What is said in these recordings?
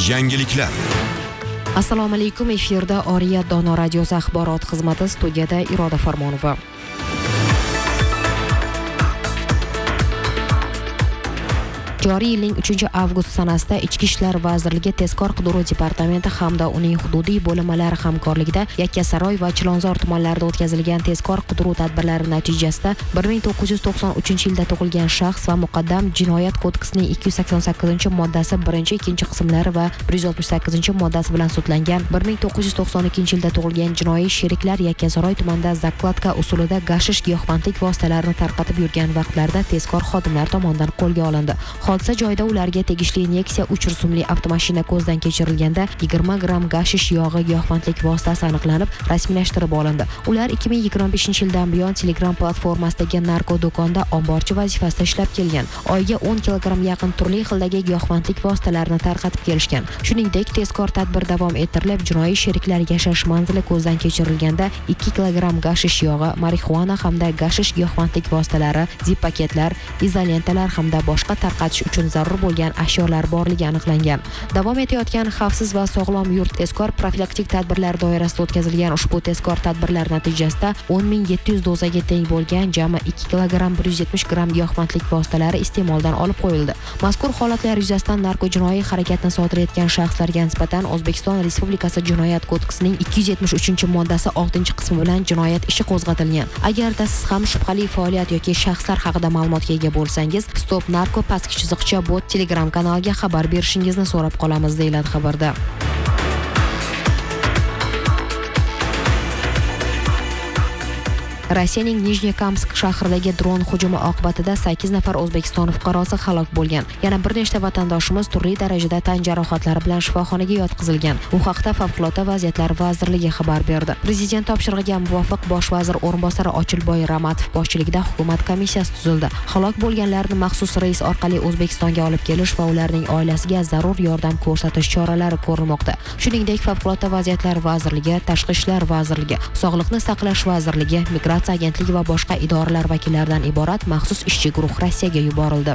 Yangiliklar. Assalomu alaykum, efirda Oriya Dono radiosi axborot xizmati, studiyada Iroda Farmonova. Joriy yilning 3-avgust sanasida Ichki ishlar vazirligi Tezkor qidiruv departamenti hamda uning hududiy bo'linmalari hamkorligida Yakkasaroy va Chilonzor tumanlarida o'tkazilgan tezkor qidiruv tadbirlari natijasida 1993-yilda tug'ilgan shaxs va muqaddam Jinoyat kodeksining 288-moddasi 1-2 qismlari va 168-moddasi bilan sudlangan. 1992-yilda tug'ilgan jinoiy sheriklar Yakkasaroy tumanida zakladka usulida gashish giyohvandlik vositalarini tarqatib yurgan vaqtlarda tezkor xodimlar tomonidan qo'lga olindi. Hodisa joyida ularga tegishli Nexia 3 rusumli avtomashina ko'zdan kechirilganda 20 gram gashish yog'i giyohvandlik vositasi aniqlanib, rasmiylashtirib olindi. Ular 2025-yildan buyon Telegram platformasidagi narko do'konda omborchi vazifasida ishlab kelgan. Oyiga 10 kilogramm yaqin turli xildagi giyohvandlik vositalarini tarqatib kelishgan. Shuningdek, tezkor tadbir davom ettirilib, jinoiy sheriklar yashash manzili ko'zdan kechirilganda 2 kilogramm gashish yog'i, marixuana hamda gashish giyohvandlik vositalari, zip paketlar, izolentalar hamda boshqa tarqatish uchun zarur bo'lgan ashyolar borligi aniqlangan. Davom etayotgan xavfsiz va sog'lom yurt tezkor profilaktik tadbirlar doirasida o'tkazilgan ushbu tezkor tadbirlar natijasida 10.700 dozaga teng bo'lgan jami 2 kilogramm 170 gram giyohvandlik vositalari iste'moldan olib qo'yildi. Mazkur holatlar yuzasidan narko jinoiy harakatni sodir etgan shaxslarga nisbatan O'zbekiston Respublikasi Jinoyat kodeksining 273-moddasi 6-qismi bilan jinoyat ishi qo'zg'atilgan. Agarda siz ham shubhali faoliyat yoki shaxslar haqida ma'lumotga ega bo'lsangiz, Stop Narko chiziqcha bot Telegram kanaliga xabar berishingizni so'rab qolamiz, deyiladi xabarda. Rossiyaning Nijnekamsk shahridagi dron hujumi oqibatida 8 nafar O'zbekiston fuqarosi halok bo'lgan. Yana bir nechta vatandoshimiz turli darajada tan jarohatlari bilan shifoxonaga yotqizilgan. Bu haqda Favqulodda vaziyatlar vazirligi xabar berdi. Prezident topshirig'iga muvofiq bosh vazir o'rinbosari Ochilboy Ramatov boshchiligida hukumat komissiyasi tuzildi. Halok bo'lganlarni maxsus reys orqali O'zbekistonga olib kelish va ularning oilasiga zarur yordam ko'rsatish choralari ko'rilmoqda. Shuningdek, Favqulodda vaziyatlar vazirligi, Tashqi ishlar vazirligi, Sog'liqni saqlash vazirligi, agentligi va boshqa idoralar vakillaridan iborat maxsus ishchi guruh Rossiyaga yuborildi.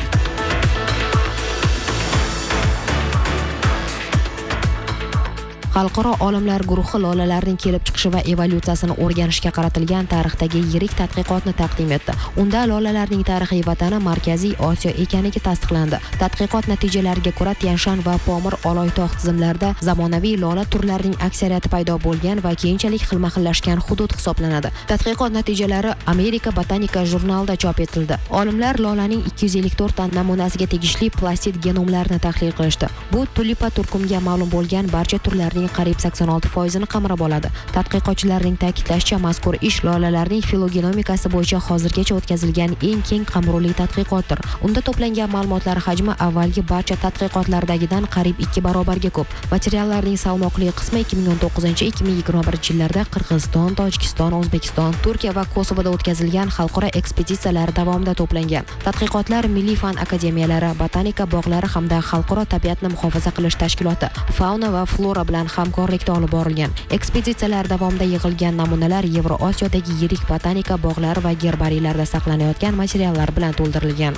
Xalqaro olimlar guruhi lolalarning kelib chiqishi va evolyutsiyasini o'rganishga qaratilgan tarixdagi yirik tadqiqotni taqdim etdi. Unda lolalarning tarixiy vatani Markaziy Osiyo ekanligi tasdiqlandi. Tadqiqot natijalariga ko'ra, Tianshan va Pomir Oloytog' tizimlarida zamonaviy lola turlarining aksariyati paydo bo'lgan va keyinchalik xilma-xillashgan hudud hisoblanadi. Tadqiqot natijalari Amerika Botanika jurnalida chop etildi. Olimlar lolaning 254 ta namunasiga tegishli plastid genomlarini tahlil qilishdi. Bu tulipa turkumga ma'lum bo'lgan barcha turlarning qariyb 86% qamrab oladi. Tadqiqotchilarning ta'kidlashicha, mazkur ish lolalarning filogenomikasi bo'yicha hozirgacha o'tkazilgan eng keng qamrovli tadqiqotdir. Unda to'plangan ma'lumotlar hajmi avvalgi barcha tadqiqotlardagidan qariyb 2 barobarga ko'p. Materiallarning salmoqli qismi 2019-2021 yillarda Qirg'iziston, Tojikiston, O'zbekiston, Turkiya va Kosovoda o'tkazilgan xalqaro ekspeditsiyalar davomida to'plangan. Tadqiqotlar milliy fan akademiyalari, botanika bog'lari hamda xalqaro tabiatni muhofaza qilish tashkiloti Fauna va Flora bilan hamkorlikda olib borilgan. Ekspeditsiyalar davomida yig'ilgan namunalar Yevroosiyodagi yirik botanika bog'lari va gerbariylarda saqlanayotgan materiallar bilan to'ldirilgan.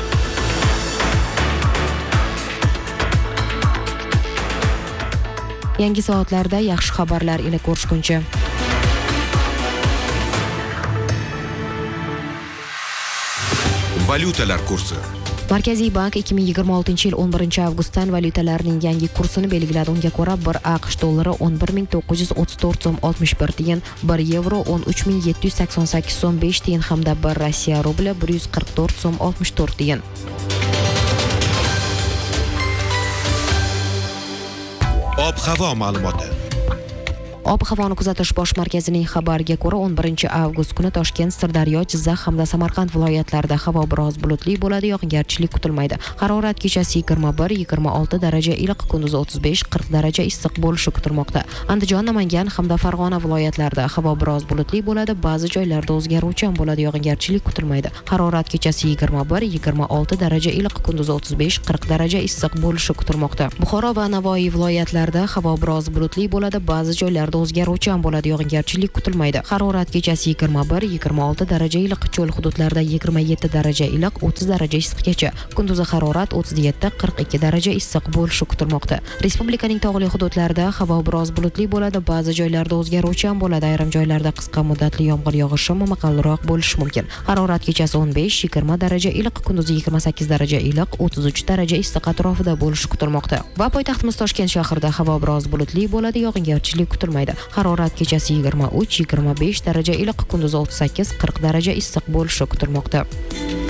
Yangi soatlarda yaxshi xabarlar ila ko'rishguncha. Valyutalar kursi. Markaziy bank 2026-yil 11-avgustdan valyutalarning yangi kursini belgiladi. Unga ko'ra 1 AQSh dollari 11.934 so'm 61 tiyin, 1 yevro 13.788 so'm 5 tiyin hamda 1 Rossiya rubli 144 so'm 64 tiyin. Ob-havo ma'lumoti. Ob-havoni kuzatish bosh markazining xabariga ko'ra 11-avgust kuni Toshkent, Sirdaryo, Jizzax hamda Samarqand viloyatlarida havo biroz bulutli bo'ladi, yog'ingarchilik kutilmaydi. Harorat kechasi 21-26 daraja iliq, kunduz 35-40 daraja issiq bo'lishi kutilmoqda. Andijon, Namangan hamda Farg'ona viloyatlarida havo biroz bulutli bo'ladi, ba'zi joylarda o'zgaruvchan bo'ladi, yog'ingarchilik kutilmaydi. Harorat kechasi 21-26 daraja iliq, kunduz 35-40 daraja issiq bo'lishi kutilmoqda. Buxoro va Navoiy viloyatlarida havo biroz bulutli bo'ladi, ba'zi joylarda joylarda o'zgaruvchan bo'ladi, yog'ingarchilik kutilmaydi. Harorat kechasi 21-26 daraja iliq, cho'l hududlarda 27 daraja iliq, 30 daraja issiqgacha. Kunduzi harorat 37-42 daraja issiq bo'lishi kutilmoqda. Respublikaning tog'li hududlarida havo biroz bulutli bo'ladi, ba'zi joylarda o'zgaruvchan bo'ladi, ayrim joylarda qisqa muddatli yomg'ir yog'ishi momaqaldiroq bo'lishi mumkin. Harorat kechasi 15-20 daraja iliq, kunduzi 28 daraja iliq, 33 daraja issiq atrofida bo'lishi kutilmoqda. Va poytaxtimiz Toshkent shahrida havo biroz bulutli bo'ladi, yog'ingarchilik kutilmaydi. Harorat kechasi 23-25 daraja iliq, kunduzi 38-40 daraja issiq bo'lishi kutilmoqda.